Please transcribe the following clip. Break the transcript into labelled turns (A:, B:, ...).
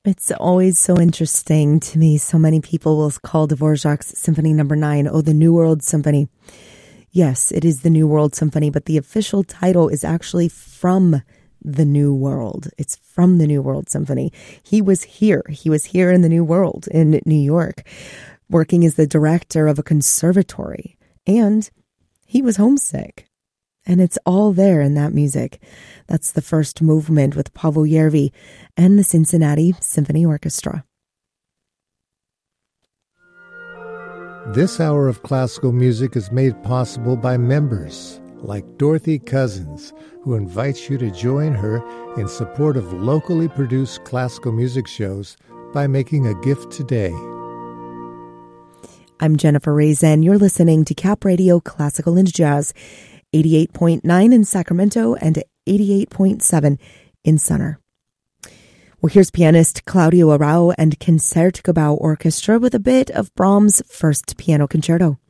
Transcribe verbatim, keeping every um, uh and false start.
A: It's always so interesting to me. So many people will call Dvorak's Symphony Number Nine, oh, the New World Symphony. Yes, it is the New World Symphony, but the official title is actually From the New World. It's from the New World Symphony. He was here. He was here in the New World in New York, working as the director of a conservatory. And he was homesick. And it's all there in that music. That's the first movement with Pavel Järvi and the Cincinnati Symphony Orchestra.
B: This hour of classical music is made possible by members like Dorothy Cousins, who invites you to join her in support of locally produced classical music shows by making a gift today.
A: I'm Jennifer Raisin. You're listening to Cap Radio Classical and Jazz, eighty-eight point nine in Sacramento and eighty-eight point seven in Center. Well, here's pianist Claudio Arrau and Concertgebouw Orchestra with a bit of Brahms' First Piano Concerto.